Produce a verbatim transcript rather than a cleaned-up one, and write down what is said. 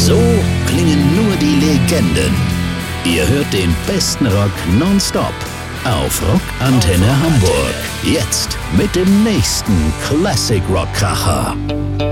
So klingen nur die Legenden. Ihr hört den besten Rock nonstop auf Rockantenne Hamburg. Jetzt mit dem nächsten Classic Rock Kracher.